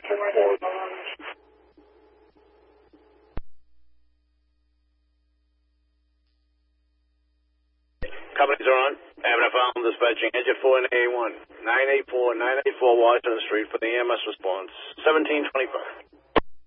Companies are on. Avenue Found dispatching engine 4 and A1. 984 Washington Street for the EMS response. 1725.